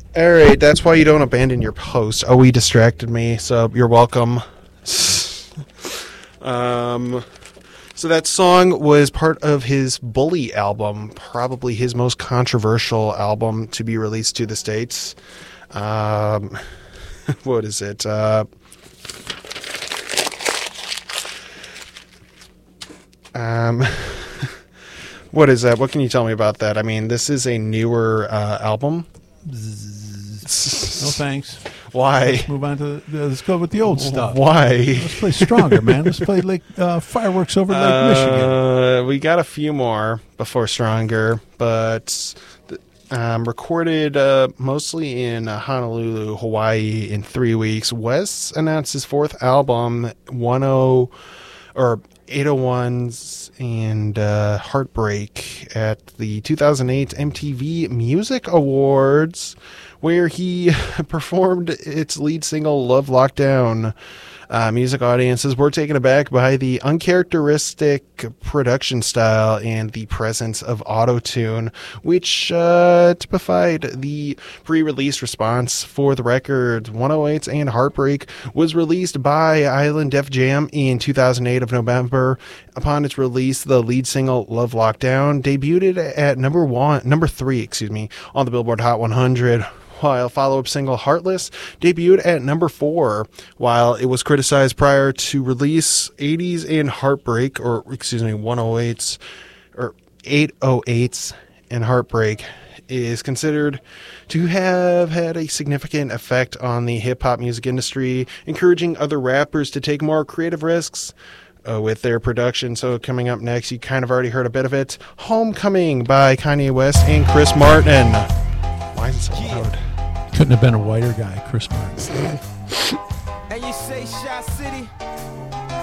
All right, that's why you don't abandon your post. Oh, he distracted me, so you're welcome. So that song was part of his Bully album, probably his most controversial album to be released to the States. What is it? What is that? What can you tell me about that? I mean, this is a newer album. No thanks. Why? Let's move on to let's go with the old stuff. Why? Let's play Stronger, man. Let's play Fireworks Over Lake Michigan. We got a few more before Stronger, but recorded mostly in Honolulu, Hawaii in 3 weeks. Wes announced his fourth album, 801s and Heartbreak at the 2008 MTV Music Awards, where he performed its lead single, Love Lockdown. Music audiences were taken aback by the uncharacteristic production style and the presence of auto-tune, which typified the pre-release response for the record. 108s and Heartbreak was released by Island Def Jam in 2008 of November. Upon its release, the lead single Love Lockdown debuted at number 3 on the Billboard Hot 100. While follow-up single Heartless debuted at number 4. While it was criticized prior to release, 80s and Heartbreak, 108s, or 808s and Heartbreak is considered to have had a significant effect on the hip-hop music industry, encouraging other rappers to take more creative risks with their production. So coming up next, you kind of already heard a bit of it, Homecoming by Kanye West and Chris Martin. Why is it so loud? Couldn't have been a whiter guy, Chris Martin. And you say Shot City,